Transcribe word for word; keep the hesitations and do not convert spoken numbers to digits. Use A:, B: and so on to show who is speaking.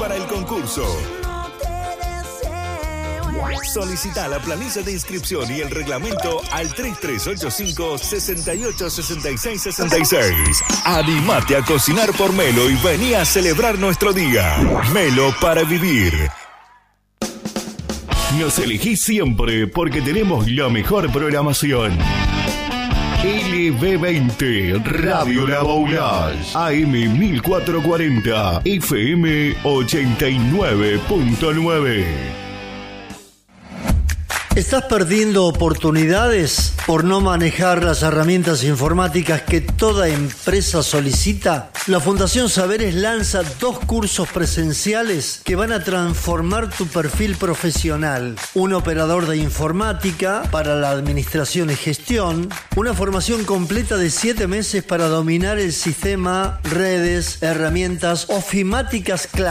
A: Para el concurso. Solicita la planilla de inscripción y el reglamento al tres tres ocho cinco, seis ocho seis seis seis seis. Animate a cocinar por Melo y vení a celebrar nuestro día. Melo para vivir. Nos elegís siempre porque tenemos la mejor programación. L B veinte, Radio La Boulage, A M mil cuatrocientos cuarenta, F M ochenta y nueve punto nueve.
B: ¿Estás perdiendo oportunidades por no manejar las herramientas informáticas que toda empresa solicita? La Fundación Saberes lanza dos cursos presenciales que van a transformar tu perfil profesional. Un operador de informática para la administración y gestión, una formación completa de siete meses para dominar el sistema, redes, herramientas ofimáticas cloud.